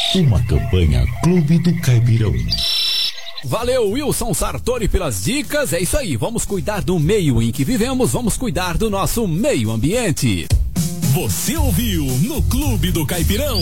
Uma campanha Clube do Caipirão. Valeu, Wilson Sartori, pelas dicas. É isso aí, vamos cuidar do meio em que vivemos, vamos cuidar do nosso meio ambiente. Você ouviu no Clube do Caipirão.